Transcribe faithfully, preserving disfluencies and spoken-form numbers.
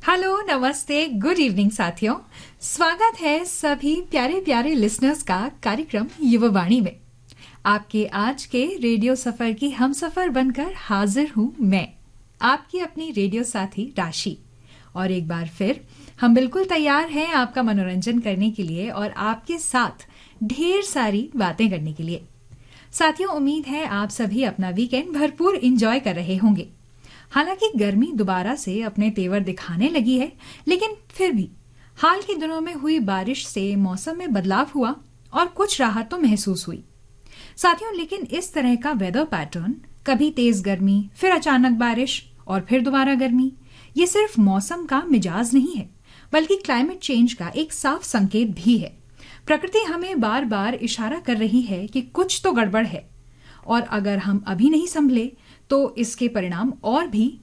Hello, नमस्ते, good evening साथियों। स्वागत है सभी प्यारे प्यारे लिसनर्स का कार्यक्रम युवावाणी में। आपके आज के रेडियो सफर की हमसफर बनकर हाजिर हूं मैं, आपकी अपनी रेडियो साथी राशि। और एक बार फिर हम बिल्कुल तैयार हैं आपका मनोरंजन करने के लिए और आपके साथ ढेर सारी बातें करने के लिए। साथियों, उम्मीद है आप सभी अपना वीकेंड भरपूर एंजॉय कर रहे होंगे। हालांकि गर्मी दोबारा से अपने तेवर दिखाने लगी है, लेकिन फिर भी हाल के दिनों में हुई बारिश से मौसम में बदलाव हुआ और कुछ राहत तो महसूस हुई। साथियों, लेकिन इस तरह का वेदर पैटर्न, कभी तेज गर्मी, फिर अचानक बारिश और फिर दोबारा गर्मी, ये सिर्फ मौसम का मिजाज नहीं है, बल्कि क्लाइमेट चेंज का एक साफ संकेत भी है। प्रकृति हमें बार बार इशारा कर रही है कि कुछ तो गड़बड़ है और अगर हम अभी नहीं संभले तो इसके परिणाम और भी